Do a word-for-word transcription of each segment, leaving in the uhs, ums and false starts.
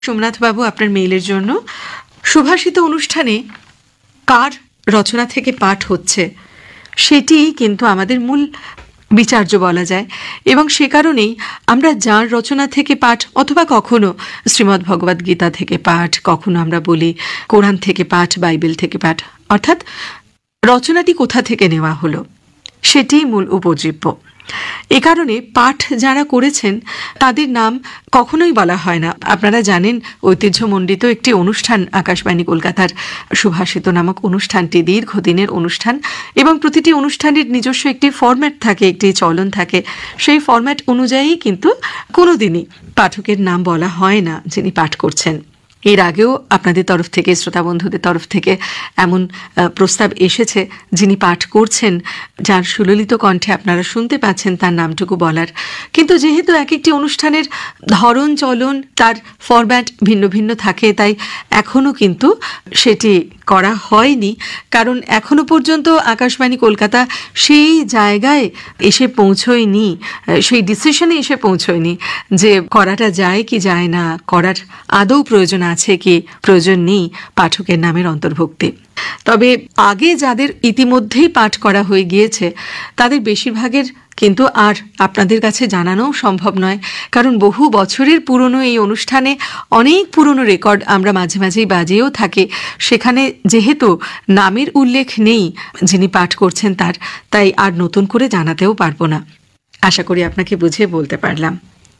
সোমনাথ বাবু, আপনার মেইলের জন্য সুভাষিত অনুষ্ঠানে কার রচনা থেকে পাঠ হচ্ছে সেটি কিন্তু আমাদের মূল বিচার্য বলা যায়, এবং সে কারণেই আমরা যার রচনা থেকে পাঠ, অথবা কখনো শ্রীমদ্ ভগবদ গীতা থেকে পাঠ, কখনো আমরা বলি কোরআন থেকে পাঠ, বাইবেল থেকে পাঠ, অর্থাৎ রচনাটি কোথা থেকে নেওয়া হলো সেটিই মূল উপজীব্য। এ কারণে পাঠ যারা করেছেন তাদের নাম কখনোই বলা হয় না। আপনারা জানেন, ঐতিহ্যমণ্ডিত একটি অনুষ্ঠান আকাশবাণী কলকাতার সুভাষিত নামক অনুষ্ঠানটি দীর্ঘদিনের অনুষ্ঠান, এবং প্রতিটি অনুষ্ঠানের নিজস্ব একটি ফরম্যাট থাকে, একটি চলন থাকে। সেই ফরম্যাট অনুযায়ী কিন্তু কোনোদিনই পাঠকের নাম বলা হয় না যিনি পাঠ করছেন। এর আগেও আপনাদের তরফ থেকে, শ্রোতা বন্ধুদের তরফ থেকে এমন প্রস্তাব এসেছে যিনি পাঠ করছেন, যার সুললিত কণ্ঠে আপনারা শুনতে পাচ্ছেন, তার নামটুকু বলার। কিন্তু যেহেতু এক একটি অনুষ্ঠানের ধরন চলন, তার ফরম্যাট ভিন্ন ভিন্ন থাকে, তাই এখনও কিন্তু সেটি করা হয়নি। কারণ এখনো পর্যন্ত আকাশবাণী কলকাতা সেই জায়গায় এসে পৌঁছয়নি, সেই ডিসিশনে এসে পৌঁছয়নি যে করাটা যায় কি যায় না, করার আদৌ প্রয়োজন আছে কি প্রয়োজন নেই পাঠকের নামের অন্তর্ভুক্তি। তবে আগে যাদের ইতিমধ্যেই পাঠ করা হয়ে গিয়েছে তাদের বেশিরভাগের কিন্তু আর আপনাদের কাছে জানানোও সম্ভব নয়, কারণ বহু বছরের পুরনো এই অনুষ্ঠানে অনেক পুরনো রেকর্ড আমরা মাঝে মাঝেই বাজিয়েও থাকি। সেখানে যেহেতু নামের উল্লেখ নেই যিনি পাঠ করছেন তার, তাই আর নতুন করে জানাতেও পারবো না। আশা করি আপনাকে বুঝিয়ে বলতে পারলাম।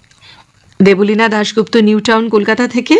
দেবলীনা দাশগুপ্ত, নিউ টাউন, কলকাতা থেকে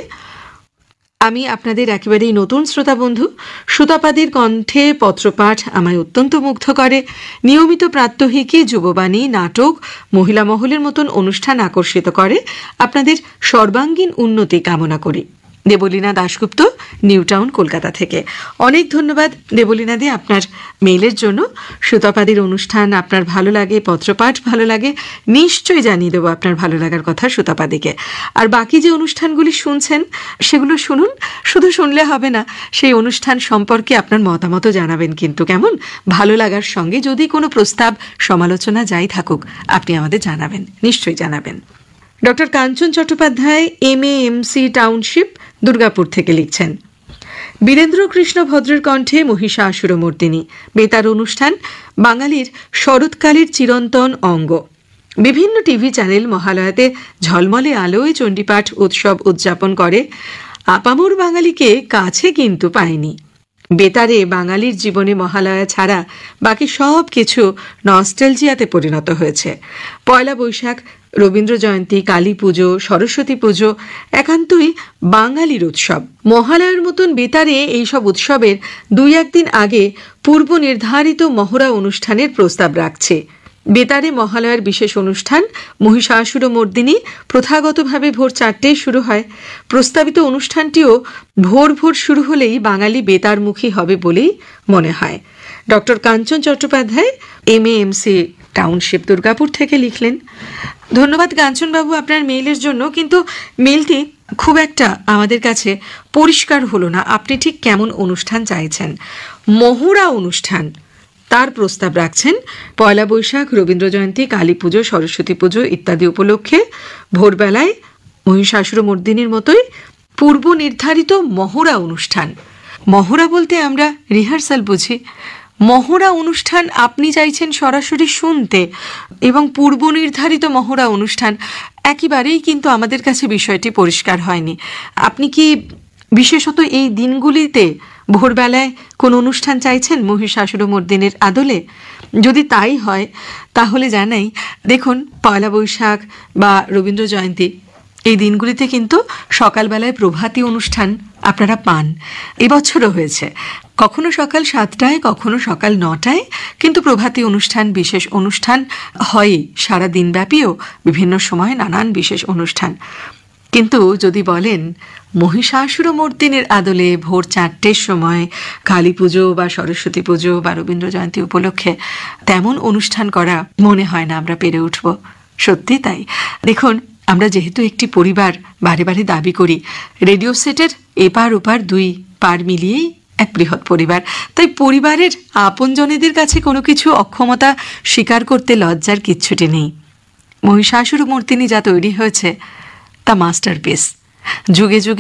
আমি আপনাদের একেবারেই নতুন শ্রোতা বন্ধু। সুতাপাদির কণ্ঠে পত্রপাঠ আমায় অত্যন্ত মুগ্ধ করে। নিয়মিত প্রাত্যহিকী, যুববাণী, নাটক, মহিলা মহলের মতন অনুষ্ঠান আকর্ষিত করে। আপনাদের সর্বাঙ্গীন উন্নতি কামনা করি। দেবলীনা দাশগুপ্ত, নিউ টাউন, কলকাতা থেকে। অনেক ধন্যবাদ দেবলীনা দি আপনার মেইলের জন্য। সুতাপাদির অনুষ্ঠান আপনার ভালো লাগে, পত্রপাঠ ভালো লাগে, নিশ্চয়ই জানিয়ে দেবো আপনার ভালো লাগার কথা সুতাপাদিকে। আর বাকি যে অনুষ্ঠানগুলি শুনছেন সেগুলো শুনুন, শুধু শুনলে হবে না, সেই অনুষ্ঠান সম্পর্কে আপনার মতামত জানাবেন কিন্তু, কেমন? ভালো লাগার সঙ্গে যদি কোনো প্রস্তাব, সমালোচনা যাই থাকুক আপনি আমাদের জানাবেন, নিশ্চয়ই জানাবেন। Doctor Kanchan Chattopadhyay, M A M C, township, Durgapur থেকে লিখছেন, বীরেন্দ্র কৃষ্ণ ভদ্রের কণ্ঠে মহিষাসুরমর্দিনী বেতার অনুষ্ঠান বাঙালির শরৎকালের চিরন্তন অঙ্গ। বিভিন্ন টিভি চ্যানেল মহালয়াতে ঝলমলে আলোয় চণ্ডীপাঠ উৎসব উদযাপন করে। আপামর বাঙালিকে কাছে কিন্তু পায়নি। বেতারে বাঙালির জীবনে মহালয়া ছাড়া বাকি সব কিছু নস্টালজিয়াতে পরিণত হয়েছে। পয়লা বৈশাখ, রবীন্দ্র জয়ন্তী, কালী পুজো, সরস্বতী পুজো একান্তই বাঙালির উৎসব। মহালয়ার মতন বেতারে এইসব উৎসবের দুই একদিন আগে পূর্ব নির্ধারিত মহড়া অনুষ্ঠানের প্রস্তাব রাখছে। বেতারে মহালয়ার বিশেষ অনুষ্ঠান মহিষাসুরমর্দিনী প্রথাগতভাবে ভোর চারটেয় শুরু হয়। প্রস্তাবিত অনুষ্ঠানটিও ভোর ভোর শুরু হলেই বাঙালি বেতারমুখী হবে বলেই মনে হয়। Doctor Kanchan Chattopadhyay, M A M C, township, Durgapur থেকে লিখলেন। ধন্যবাদ কাঞ্চনবাবু আপনার মেইলের জন্য, কিন্তু মেইলটি খুব একটা আমাদের কাছে পরিষ্কার হলো না আপনি ঠিক কেমন অনুষ্ঠান চাইছেন। মহুড়া অনুষ্ঠান তার প্রস্তাব রাখছেন পয়লা বৈশাখ, রবীন্দ্র জয়ন্তী, কালী পুজো, সরস্বতী পুজো ইত্যাদি উপলক্ষে ভোরবেলায় মহিষাসুরমর্দিনীর মতোই পূর্ব নির্ধারিত মহড়া অনুষ্ঠান। মহড়া বলতে আমরা রিহার্সাল বুঝি। মহড়া অনুষ্ঠান আপনি চাইছেন সরাসরি শুনতে, এবং পূর্ব নির্ধারিত মহড়া অনুষ্ঠান একেবারেই কিন্তু আমাদের কাছে বিষয়টি পরিষ্কার হয়নি। আপনি কি বিশেষত এই দিনগুলিতে ভোরবেলায় কোন অনুষ্ঠান চাইছেন মহিষাসুরমর্দিনীর আদলে? যদি তাই হয় তাহলে জানাই, দেখুন পয়লা বৈশাখ বা রবীন্দ্র জয়ন্তী এই দিনগুলিতে কিন্তু সকালবেলায় প্রভাতী অনুষ্ঠান আপনারা পান। এবছরও হয়েছে, কখনো সকাল সাতটায়, কখনো সকাল নটায়, কিন্তু প্রভাতী অনুষ্ঠান, বিশেষ অনুষ্ঠান হয় সারা দিনব্যাপীও বিভিন্ন সময় নানান বিশেষ অনুষ্ঠান। কিন্তু যদি বলেন মহিষাসুরমর্দিনীর আদলে ভোর চারটের সময় কালী পুজো বা সরস্বতী পুজো বা রবীন্দ্র জয়ন্তী উপলক্ষে তেমন অনুষ্ঠান করা মনে হয় না আমরা পেরে উঠব। সত্যি তাই। দেখুন, আমরা যেহেতু একটি পরিবার বারে বারে দাবি করি, রেডিও সেটের এপার ওপার দুই পার মিলিয়েই এক বৃহৎ পরিবার, তাই পরিবারের আপনজনেদের কাছে কোনো কিছু অক্ষমতা স্বীকার করতে লজ্জার কিচ্ছুটি নেই। মহিষাসুরমর্দিনী যা তৈরি হয়েছে তা মাস্টারপিস। যুগে যুগে